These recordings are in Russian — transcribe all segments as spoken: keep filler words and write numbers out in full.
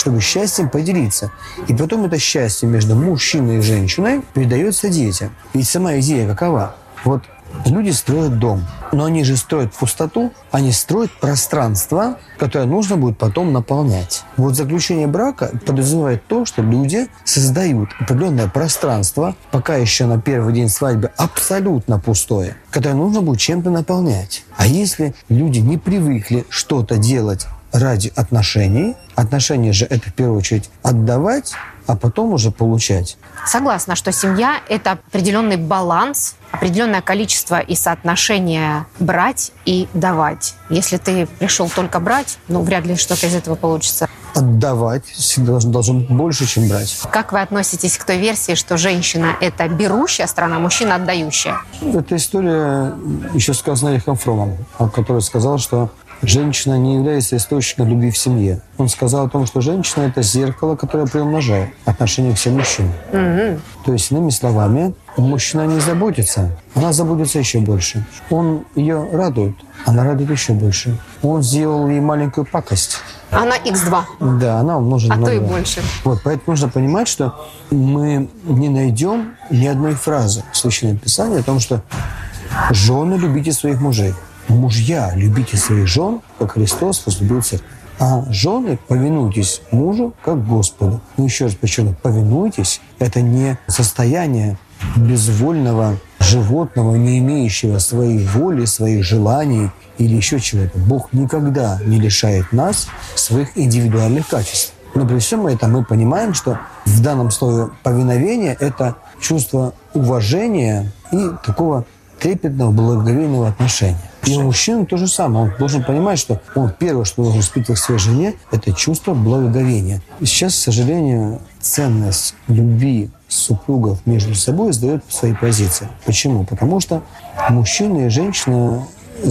чтобы счастьем поделиться. И потом это счастье между мужчиной и женщиной передается детям. Ведь сама идея какова? Вот люди строят дом, но они же строят пустоту, они строят пространство, которое нужно будет потом наполнять. Вот заключение брака подразумевает то, что люди создают определенное пространство, пока еще на первый день свадьбы абсолютно пустое, которое нужно будет чем-то наполнять. А если люди не привыкли что-то делать ради отношений, отношения же это в первую очередь отдавать, а потом уже получать. Согласна, что семья – это определенный баланс, определенное количество и соотношение брать и давать. Если ты пришел только брать, ну, вряд ли что-то из этого получится. Отдавать всегда должен, должен быть больше, чем брать. Как вы относитесь к той версии, что женщина – это берущая сторона, а мужчина – отдающая? Эта история еще сказана Эрихом Фромом, который сказал, что женщина не является источником любви в семье. Он сказал о том, что женщина – это зеркало, которое приумножает отношение к всем мужчинам. Mm-hmm. То есть, иными словами, мужчина не заботится, она заботится еще больше. Он ее радует, она радует еще больше. Он сделал ей маленькую пакость. Она икс два. Да, она умножена а на то и два. больше. Вот, поэтому нужно понимать, что мы не найдем ни одной фразы в Священном Писании о том, что «жены, любите своих мужей». Мужья, любите своих жен, как Христос возлюбил церковь. А жены, повинуйтесь мужу, как Господу. Ну, еще раз подчеркну, повинуйтесь – это не состояние безвольного животного, не имеющего своей воли, своих желаний или еще чего-то. Бог никогда не лишает нас своих индивидуальных качеств. Но при всем этом мы понимаем, что в данном слове повиновение – это чувство уважения и такого трепетного, благоговейного отношения. И у мужчины то же самое. Он должен понимать, что он первое, что должен испытывать к своей жене, это чувство благоговения. И сейчас, к сожалению, ценность любви супругов между собой сдает свои позиции. Почему? Потому что мужчина и женщина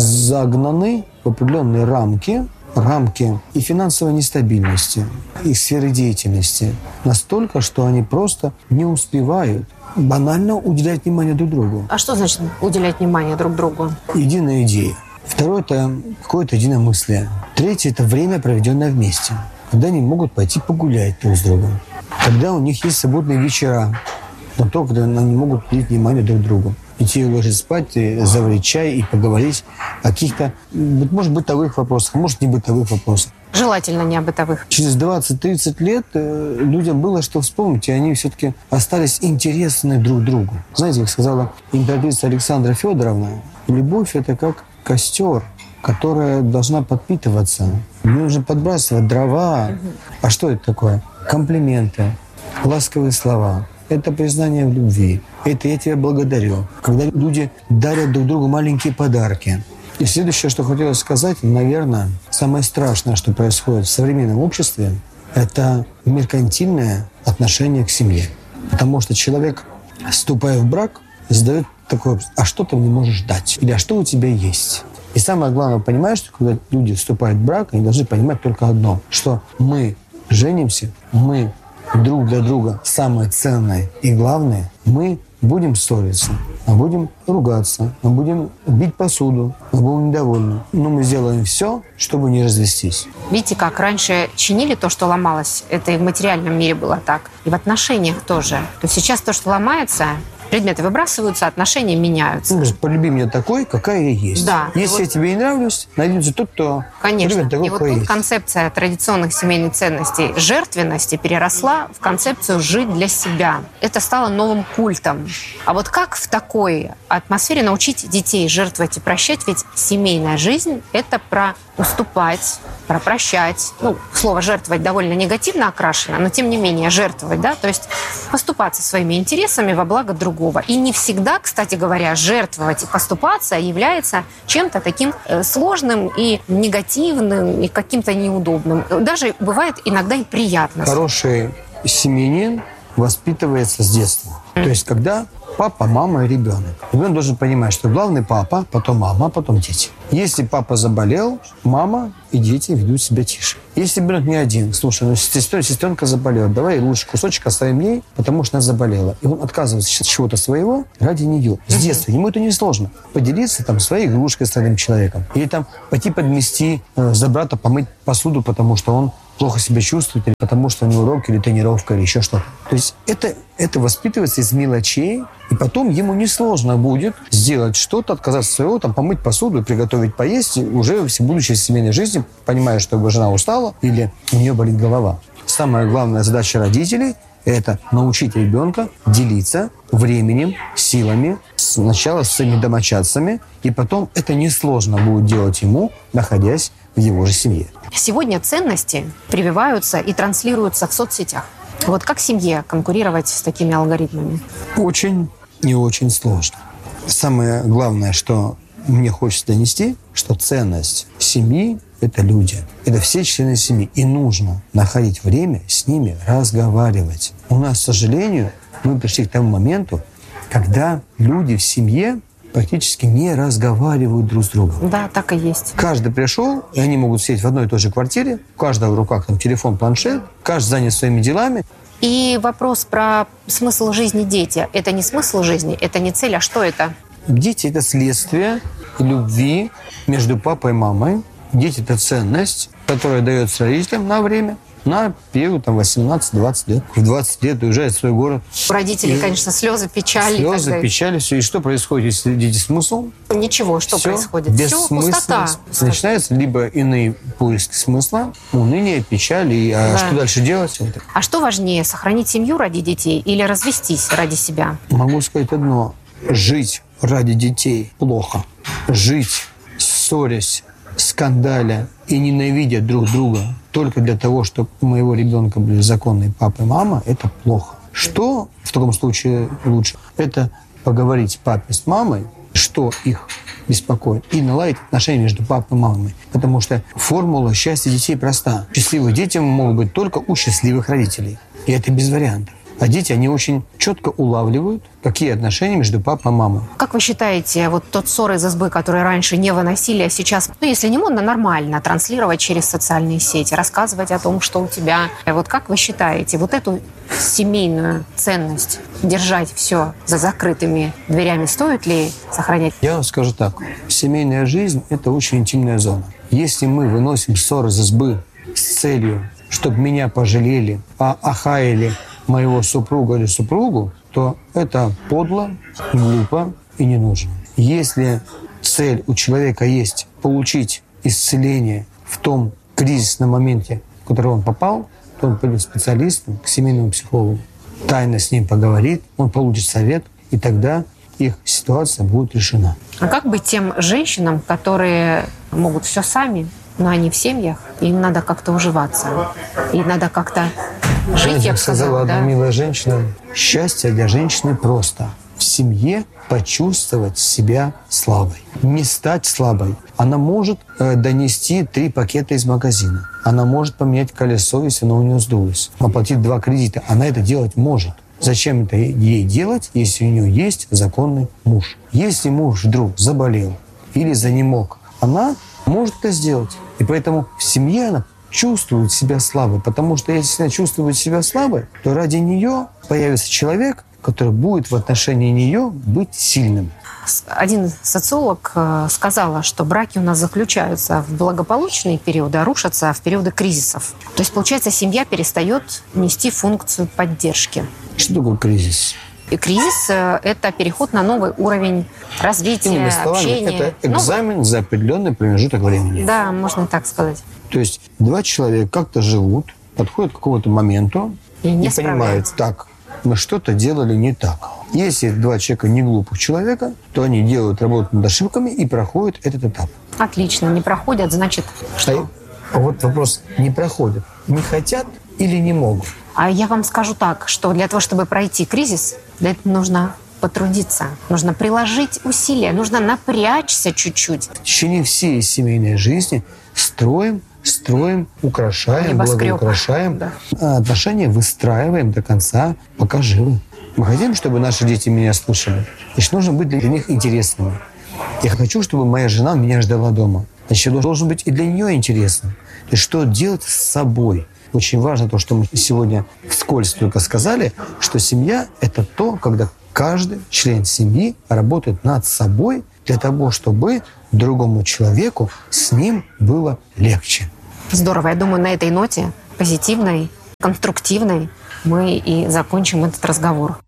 загнаны в определенные рамки, рамки и финансовой нестабильности, и сферы деятельности. Настолько, что они просто не успевают банально уделять внимание друг другу. А что значит уделять внимание друг другу? Единая идея. Второе – это какое-то единомыслие. Третье – это время, проведенное вместе. Когда они могут пойти погулять друг с другом. Когда у них есть свободные вечера. Но то, когда они могут уделить внимание друг другу. Идти ложить спать, и заварить чай и поговорить о каких-то, может, бытовых вопросах, может, не бытовых вопросах. Желательно не о бытовых. Через двадцать-тридцать лет э, людям было что вспомнить, и они все-таки остались интересны друг другу. Знаете, как сказала императрица Александра Федоровна, любовь – это как костер, которая должна подпитываться. Мне нужно подбрасывать дрова. Угу. А что это такое? Комплименты, ласковые слова. Это признание в любви. Это я тебя благодарю. Когда люди дарят друг другу маленькие подарки. И следующее, что хотелось сказать, наверное, самое страшное, что происходит в современном обществе, это меркантильное отношение к семье. Потому что человек, вступая в брак, задает такой вопрос: а что ты мне можешь дать? Или а что у тебя есть? И самое главное, понимаешь, что когда люди вступают в брак, они должны понимать только одно, что мы женимся, мы друг для друга самое ценное и главное, мы будем ссориться, мы будем ругаться, мы будем бить посуду, мы будем недовольны. Но мы сделаем все, чтобы не развестись. Видите, как раньше чинили то, что ломалось, это и в материальном мире было так, и в отношениях тоже. То сейчас то, что ломается, предметы выбрасываются, отношения меняются. Ну, полюби меня такой, какая я есть. Да. Если вот я тебе не нравлюсь, найдется тот, кто Конечно. любит такой, и вот какой тут есть. концепция традиционных семейных ценностей жертвенности переросла в концепцию «жить для себя». Это стало новым культом. А вот как в такой атмосфере научить детей жертвовать и прощать? Ведь семейная жизнь – это про уступать, про прощать. Ну, слово «жертвовать» довольно негативно окрашено, но тем не менее жертвовать, да, то есть поступаться своими интересами во благо другого. И не всегда, кстати говоря, жертвовать и поступаться является чем-то таким сложным и негативным, и каким-то неудобным. Даже бывает иногда и приятно. Хороший семьянин воспитывается с детства. Mm. То есть когда папа, мама и ребенок. Ребенок должен понимать, что главный папа, потом мама, потом дети. Если папа заболел, мама и дети ведут себя тише. Если ребенок не один, слушай, ну сестер, сестренка заболела, давай лучше кусочек оставим ей, потому что она заболела. И он отказывается от чего-то своего ради нее. С детства. Ему это не сложно. Поделиться там своей игрушкой с другим человеком. Или там пойти подмести, э, за брата помыть посуду, потому что он плохо себя чувствует, или потому что у него урок, или тренировка, или еще что-то. То есть это, это воспитывается из мелочей, и потом ему несложно будет сделать что-то, отказаться от своего, там, помыть посуду, приготовить поесть, уже будучи в семейной жизни, понимая, что его жена устала или у нее болит голова. Самая главная задача родителей – это научить ребенка делиться временем, силами, сначала с своими домочадцами, и потом это несложно будет делать ему, находясь в его же семье. Сегодня ценности прививаются и транслируются в соцсетях. Вот как семье конкурировать с такими алгоритмами? Очень и очень сложно. Самое главное, что мне хочется донести, что ценность семьи – это люди. Это все члены семьи. И нужно находить время с ними разговаривать. У нас, к сожалению, мы пришли к тому моменту, когда люди в семье практически не разговаривают друг с другом. Да, так и есть. Каждый пришел, и они могут сидеть в одной и той же квартире, у каждого в руках там телефон, планшет, каждый занят своими делами. И вопрос про смысл жизни дети. Это не смысл жизни, это не цель, а что это? Дети – это следствие любви между папой и мамой. Дети – это ценность, которая дается родителям на время, на период там, восемнадцать-двадцать лет. В двадцать лет уезжает в свой город. У родителей, и конечно, слезы, печаль. Слезы, печаль, все. И что происходит, если дети смысл? Ничего, что все происходит? Все пустота. Начинается либо иные поиски смысла, уныние, печаль. И, а да. Что дальше делать? А что важнее, сохранить семью ради детей или развестись ради себя? Могу сказать одно. Жить ради детей плохо. Жить, ссорясь, скандаля и ненавидя друг друга только для того, чтобы у моего ребенка были законные папа и мама, это плохо. Что в таком случае лучше? Это поговорить папе с мамой, что их беспокоит, и наладить отношения между папой и мамой. Потому что формула счастья детей проста. Счастливые дети могут быть только у счастливых родителей. И это без вариантов. А дети, они очень четко улавливают, какие отношения между папой и мамой. Как вы считаете, вот тот ссор из избы, который раньше не выносили, а сейчас, ну, если не модно, нормально транслировать через социальные сети, рассказывать о том, что у тебя. Вот как вы считаете, вот эту семейную ценность держать все за закрытыми дверями стоит ли сохранять? Я вам скажу так. Семейная жизнь – это очень интимная зона. Если мы выносим ссор из избы с целью, чтобы меня пожалели, а охаяли моего супруга или супругу, то это подло, глупо и не нужно. Если цель у человека есть получить исцеление в том кризисном моменте, в который он попал, то он пойдет к специалисту, к семейному психологу, тайно с ним поговорит, он получит совет, и тогда их ситуация будет решена. А как быть тем женщинам, которые могут все сами, но они в семьях, им надо как-то уживаться, и надо как-то жить, я бы сказала, одна да? милая женщина. Счастье для женщины просто. В семье почувствовать себя слабой. Не стать слабой. Она может э, донести три пакета из магазина. Она может поменять колесо, если оно у нее сдулось. Оплатить два кредита. Она это делать может. Зачем это ей делать, если у нее есть законный муж? Если муж вдруг заболел или занемог, она может это сделать. И поэтому в семье она чувствует себя слабой, потому что если она чувствует себя слабой, то ради нее появится человек, который будет в отношении нее быть сильным. Один социолог сказал, что браки у нас заключаются в благополучные периоды, а рушатся в периоды кризисов. То есть, получается, семья перестает нести функцию поддержки. Что такое кризис? И кризис – это переход на новый уровень развития, словами, общения. Это экзамен ну, за определенный промежуток времени. Да, можно так сказать. То есть два человека как-то живут, подходят к какому-то моменту и, не и понимают, так, мы что-то делали не так. Если два человека не глупых человека, то они делают работу над ошибками и проходят этот этап. Отлично. Не проходят, значит, что? А, а вот вопрос, не проходят. Не хотят или не могут? А я вам скажу так, что для того, чтобы пройти кризис, для этого нужно потрудиться, нужно приложить усилия, нужно напрячься чуть-чуть. В течение всей семейной жизни строим, строим, украшаем, благоукрашаем. Да. Отношения выстраиваем до конца, пока живы. Мы хотим, чтобы наши дети меня слушали. Значит, нужно быть для них интересными. Я хочу, чтобы моя жена меня ждала дома. Значит, я должен быть и для нее интересным. То есть что делать с собой? Очень важно то, что мы сегодня вскользь только сказали, что семья – это то, когда каждый член семьи работает над собой для того, чтобы другому человеку с ним было легче. Здорово. Я думаю, на этой ноте позитивной, конструктивной мы и закончим этот разговор.